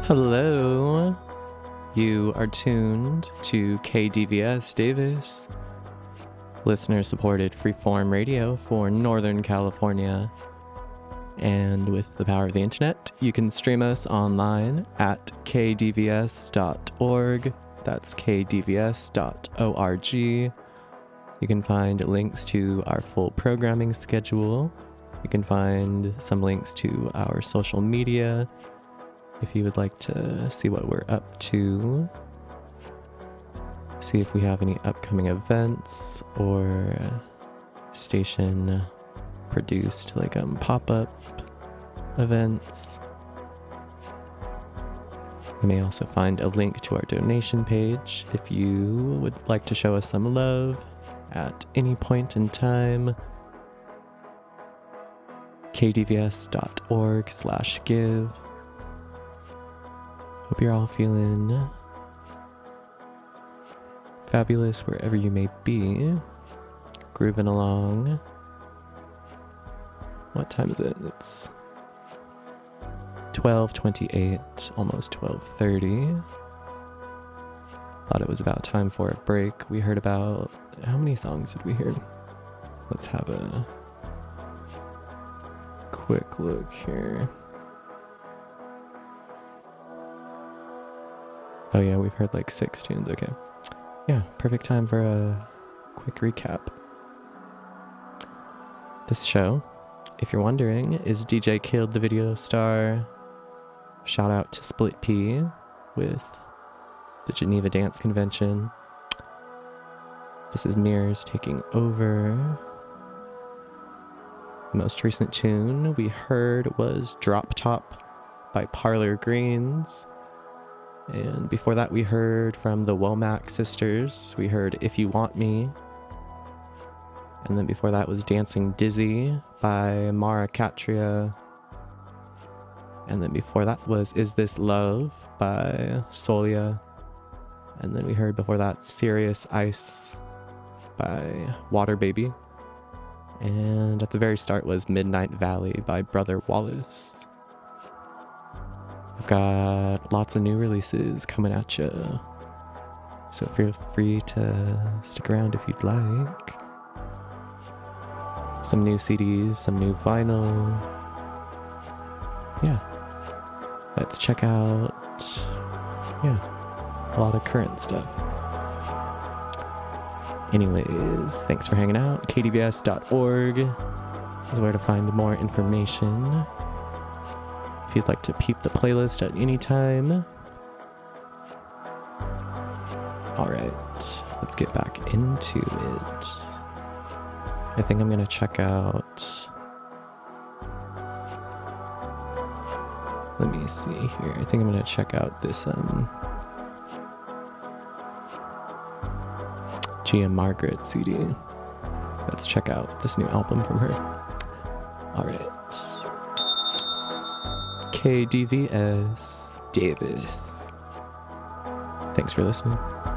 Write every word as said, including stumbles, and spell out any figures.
Hello. You are tuned to K D V S Davis, listener-supported freeform radio for Northern California. And with the power of the internet, you can stream us online at k d v s dot org. That's k d v s dot org. You can find links to our full programming schedule. You can find some links to our social media if you would like to see what we're up to. See if we have any upcoming events or station produced like um pop-up events. You may also find a link to our donation page if you would like to show us some love at any point in time. k d v s dot org slash give. Hope you're all feeling fabulous wherever you may be. Grooving along. What time is it? It's twelve twenty-eight, almost twelve thirty. Thought it was about time for a break. We heard about, how many songs did we hear? Let's have a quick look here. Oh yeah, we've heard like six tunes, okay. Yeah, perfect time for a quick recap. This show, if you're wondering, is D J Killed the Video Star. Shout out to Split P with the Geneva Dance Convention. This is Mirrors taking over. The most recent tune we heard was Drop Top by Parlor Greens. And before that we heard from the Womack Sisters. We heard If You Want Me. And then before that was Dancing Dizzy by Mara Katria. And then before that was Is This Love by Solia. And then we heard before that Serious Ice by Water Baby. And at the very start was Midnight Valley by Brother Wallace. We've got lots of new releases coming at you, so feel free to stick around if you'd like. Some new C Ds, some new vinyl. Yeah. Let's check out, yeah, a lot of current stuff. Anyways, thanks for hanging out. k d v s dot org is where to find more information. If you'd like to peep the playlist at any time. Alright, let's get back into it. I think I'm gonna check out... Let me see here. I think I'm gonna check out this um Gia Margaret C D. Let's check out this new album from her. Alright. K D V S Davis. Thanks for listening.